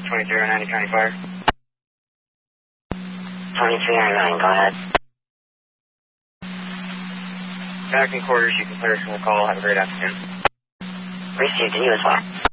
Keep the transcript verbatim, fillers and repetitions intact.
twenty-three oh nine County Fire. twenty-three oh nine, go ahead. Back in quarters, you can clear us from the call. Have a great afternoon. Received, and you as well.